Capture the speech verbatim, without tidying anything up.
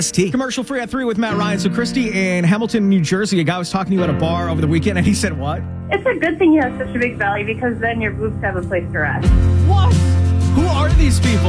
T. Commercial free at three with Matt Ryan. So, Christy, in Hamilton, New Jersey, a guy was talking to you at a bar over the weekend, and he said what? It's a good thing you have such a big belly because then your boobs have a place to rest. What? Who are these people?